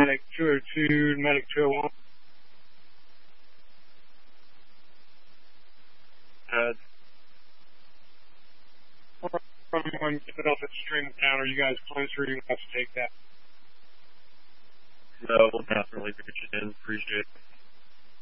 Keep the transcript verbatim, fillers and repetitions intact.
Medic two oh two, Medic two oh one. Uh, from one, keep it up at string down. Are you guys close or you have to take that? No, we'll definitely pitch it in. Appreciate it.